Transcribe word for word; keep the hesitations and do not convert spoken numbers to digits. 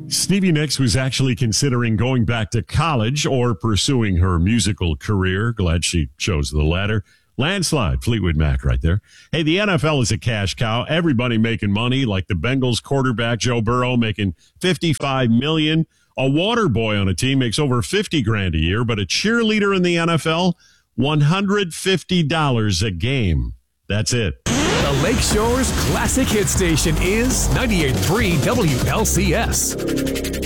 Stevie Nicks was actually considering going back to college or pursuing her musical career. Glad she chose the latter. Landslide, Fleetwood Mac right there. Hey, the N F L is a cash cow. Everybody making money, like the Bengals quarterback Joe Burrow making fifty-five million dollars. A water boy on a team makes over fifty grand a year, but a cheerleader in the N F L, one hundred fifty dollars a game. That's it. The Lakeshore's classic hit station is ninety-eight point three W L C S.